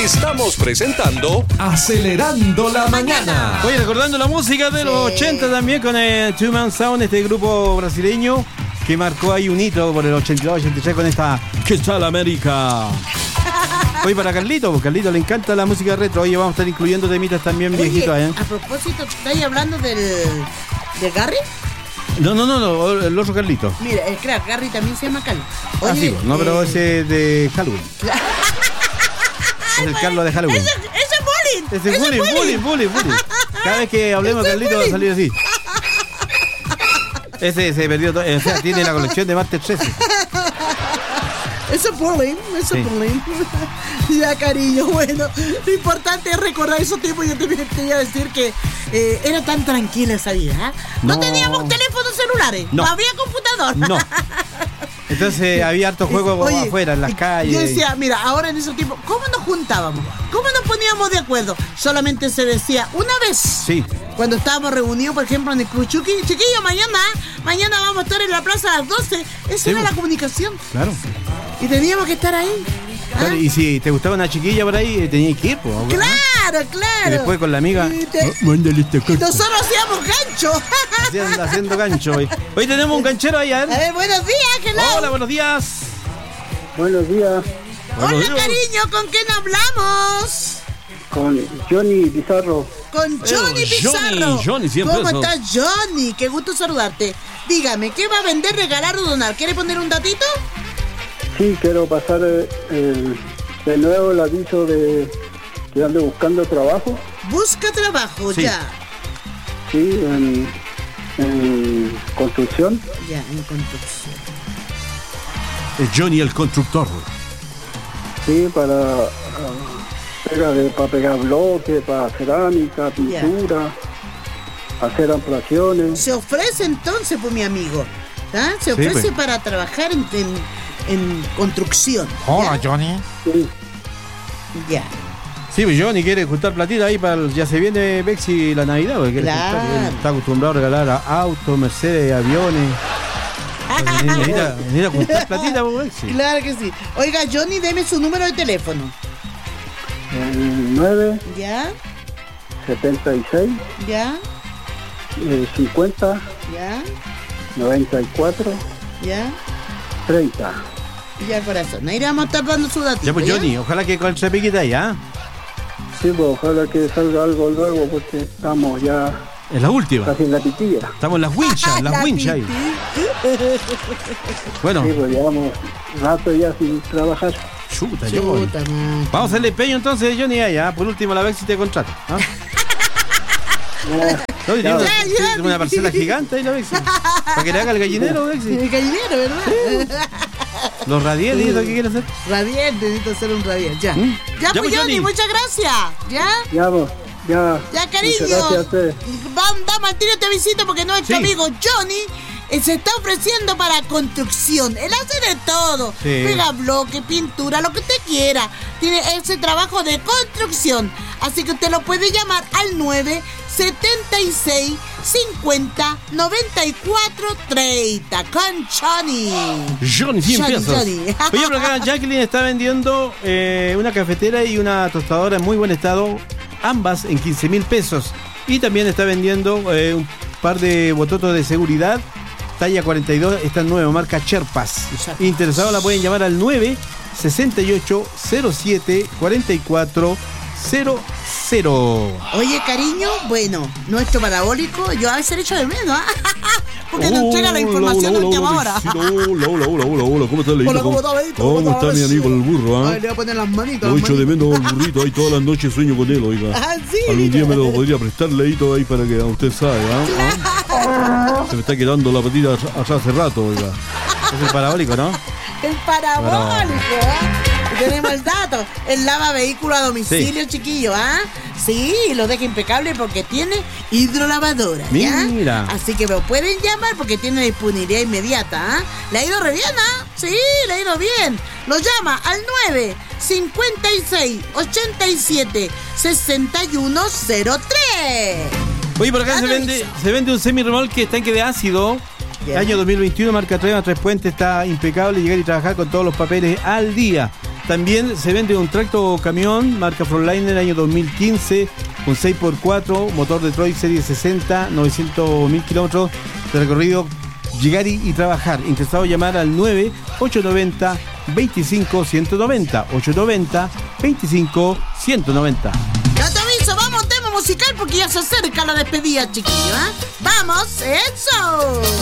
Estamos presentando Acelerando la Mañana. Oye, recordando la música de los 80 también con el Two Man Sound, este grupo brasileño que marcó ahí un hito por el 82-83 con esta ¿Qué tal América? Oye, para Carlito, porque a Carlito le encanta la música retro. Oye, vamos a estar incluyendo temitas también viejitos, ¿eh? A propósito, ¿estáis hablando de Gary? No, el otro Carlito. Mira, claro, Gary también se llama Carlos. Oye, sí, no, pero ese es de Halloween. Es el Carlos de Halloween. Ese es bullying. Ese es bullying. Cada vez que hablemos de Carlito va a salir así. Ese se perdió todo, o sea, tiene la colección de Master 13. Eso es bullying. Ya, cariño, bueno, lo importante es recordar esos tiempos. Yo te iba a decir que era tan tranquila esa vida, ¿eh? No teníamos teléfonos celulares, no había computador. No. Entonces había hartos juegos afuera, en las calles. Yo decía, mira, ahora en esos tiempos, ¿cómo nos juntábamos? ¿Cómo nos poníamos de acuerdo? Solamente se decía una vez. Sí. Cuando estábamos reunidos, por ejemplo, en el Club Chucky, chiquillo, mañana vamos a estar en la plaza a las 12. Esa era la comunicación. Claro. Y teníamos que estar ahí. Claro, y si te gustaba una chiquilla por ahí, tenías que ir, pues. Claro. Y después con la amiga, mándale esta carta. Nosotros hacíamos gancho. Haciendo gancho hoy. Hoy tenemos un ganchero ahí, A ver, buenos días, hello. Hola, buenos días. Buenos días. Hola, cariño, ¿con quién hablamos? Con Johnny Pizarro. Con Johnny Pizarro. Johnny, siempre. ¿Cómo estás, Johnny? Qué gusto saludarte. Dígame, ¿qué va a vender, regalar o donar? ¿Quiere poner un datito? Sí, quiero pasar de nuevo el aviso de que ando buscando trabajo. Busca trabajo, sí. Ya. Sí, en construcción. Ya, en construcción. Es Johnny el constructor. Sí, para pegar bloques, para cerámica, pintura, hacer ampliaciones. Se ofrece entonces, pues, mi amigo. Se ofrece para trabajar en construcción. Hola, ¿ya? Johnny. Sí. Ya. Sí, pues Johnny quiere juntar platita ahí para ya se viene Bexi la Navidad, porque él está acostumbrado a regalar autos, Mercedes, aviones. Necesita juntar platita, pues, Bexi. Claro que sí. Oiga, Johnny, deme su número de teléfono. El 9. Ya. 76. Ya. 50. Ya. 94. Ya. 30. Ya, corazón. Ahí vamos a estar dando su datito. Ya, pues, Johnny, ojalá que con piquita ahí, ¿ah? Sí, pues ojalá que salga algo luego, porque estamos ya... Es la última. Casi en la pitilla. Estamos en las winchas ahí. Bueno. Sí, pues llevamos rato ya sin trabajar. Chuta, man. Vamos a hacerle empeño entonces, Johnny, allá. Por último, la vez si te contrata. ¿Ah? No, tiene una parcela gigante ahí la Bexi. Para que le haga el gallinero, Bexi. El gallinero, ¿verdad? Sí. Los radientes, ¿y eso qué quiere hacer? Radiante, necesito hacer un radiente. Ya. Ya, pues, Johnny, muchas gracias. ¿Ya? Ya, cariño. Muchas gracias a ustedes. Dame al tiro, te visito porque nuestro amigo Johnny se está ofreciendo para construcción. Él hace de todo. Pega bloque, pintura, lo que usted quiera. Tiene ese trabajo de construcción. Así que usted lo puede llamar al 976 50 94 30 con Johnny. Johnny, 100 pesos. Oye, pero acá Jacqueline está vendiendo una cafetera y una tostadora en muy buen estado, ambas en 15,000 pesos. Y también está vendiendo un par de bototos de seguridad, talla 42, esta nueva marca Cherpas. Interesado la pueden llamar al 968 07 44 00. Oye, cariño, bueno, nuestro parabólico, yo a veces le echo de menos, porque nos entrega la información de última hora. Hola, ¿cómo estás, Leito? Hola, ¿cómo estás, Leito? ¿Cómo está mi amigo el burro? Ay, le voy a poner las manitas. Lo echo de menos al burrito, ahí todas las noches sueño con él, oiga. Sí, algún día me lo podría prestar, Leito, ahí para que usted sabe, Se me está quedando la patita allá hace rato, oiga. Es el parabólico, ¿no? El parabólico, Tenemos el dato. El lava vehículo a domicilio, chiquillo, Sí, lo deja impecable porque tiene hidrolavadora, ¿ya? Mira. Así que lo pueden llamar porque tiene disponibilidad inmediata, ¿Le ha ido re bien, Sí, le ha ido bien. Lo llama al 9 56 87 6103. Oye, por acá se vende un semi-remolque tanque de ácido. Año 2021, marca Trema Tres Puentes, está impecable. Llegar y trabajar con todos los papeles al día. También se vende un tracto camión marca Frontliner año 2015 con 6x4, motor Detroit serie 60, 900.000 kilómetros de recorrido, llegar y trabajar. Interesado llamar al 9-890-25-190, 890-25-190. Ya te aviso, vamos, tema musical porque ya se acerca la despedida, chiquillo, ¿eh? ¡Vamos! ¡Eso!